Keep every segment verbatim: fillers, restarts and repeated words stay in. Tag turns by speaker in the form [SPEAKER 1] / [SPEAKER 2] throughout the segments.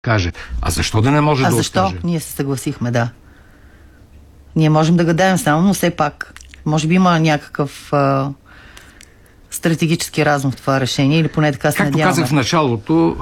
[SPEAKER 1] каже. А защо да не може
[SPEAKER 2] а
[SPEAKER 1] да
[SPEAKER 2] защо?
[SPEAKER 1] откаже?
[SPEAKER 2] Ние се съгласихме, да. Ние можем да гадаем само, но все пак може би има някакъв а, стратегически разум в това решение, или поне така се
[SPEAKER 1] Както
[SPEAKER 2] надяваме.
[SPEAKER 1] казах в началото,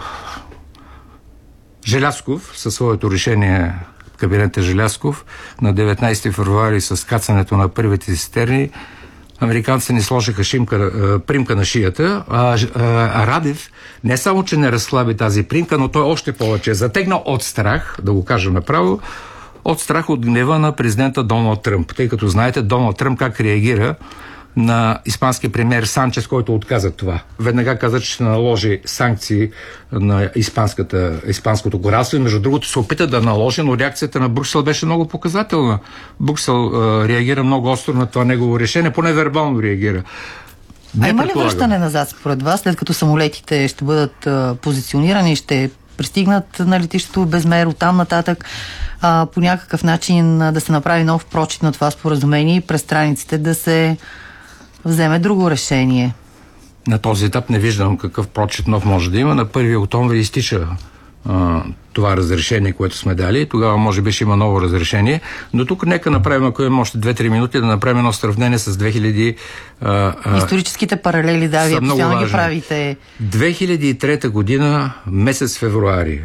[SPEAKER 1] Желязков със своето решение, кабинета Желязков, на деветнайсети февруари с кацането на първите цистерни, американците ни сложиха шимка, примка на шията, а, а Радев не само, че не разслаби тази примка, но той още повече затегна от страх, да го кажа направо, от страх от гнева на президента Доналд Тръмп. Тъй като знаете Доналд Тръмп как реагира на испанския премиер Санчес, който отказа това. Веднага каза, че ще наложи санкции на испанското кралство и между другото се опита да наложи, но реакцията на Брюксел беше много показателна. Брюксел а, реагира много остро на това негово решение, поне вербално реагира.
[SPEAKER 2] Не а има ли връщане назад според вас, след като самолетите ще бъдат а, позиционирани, ще пристигнат на летището Безмер, оттам нататък а, по някакъв начин а, да се направи нов прочит на това споразумение и през страниците да се вземе друго решение?
[SPEAKER 1] На този етап не виждам какъв прочит нов може да има. На първи октомври изтича а, това разрешение, което сме дали. Тогава може би ще има ново разрешение. Но тук нека направим, ако имам още две-три минути, да направим едно сравнение с две хиляди... А, а,
[SPEAKER 2] Историческите паралели, да, вие постоянно ги правите.
[SPEAKER 1] две хиляди и трета година, месец февруари.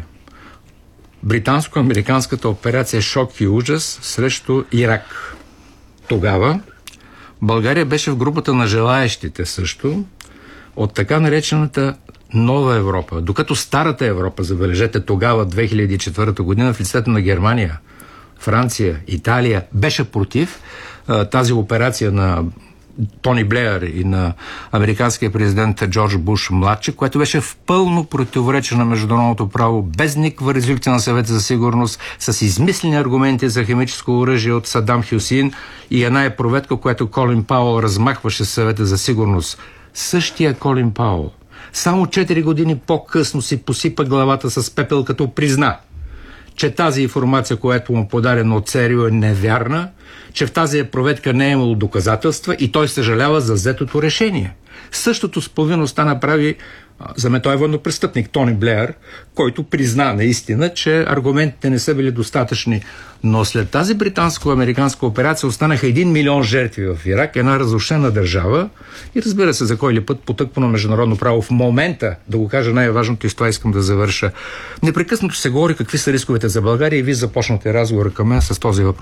[SPEAKER 1] Британско-американската операция Шок и ужас срещу Ирак. Тогава България беше в групата на желаещите също от така наречената Нова Европа. Докато старата Европа, забележете, тогава, две хиляди и четвърта година, в лицето на Германия, Франция, Италия, беше против а, тази операция на Тони Блеър и на американския президент Джордж Буш младши, което беше в пълно противоречие на международното право, без никаква резолюция на Съвета за сигурност, с измислени аргументи за химическо оръжие от Садам Хюсин и една е проветка, която Колин Пауъл размахваше Съвета за сигурност. Същия Колин Пауъл само четири години по-късно си посипа главата с пепел, като призна, че тази информация, която му подадена от ЦРУ, е невярна, че в тази проветка не е имало доказателства и той съжалява за взетото решение. Същото с повинността направи за мен той е военнопрестъпник Тони Блеър, който призна наистина, че аргументите не са били достатъчни. Но след тази британско-американска операция останаха един милион жертви в Ирак, една разрушена държава и разбира се за кой ли път потъквано на международно право в момента, да го кажа най-важното и с това искам да завърша. Непрекъснато се говори какви са рисковете за България и вие започнате разговора към мен с този въпрос.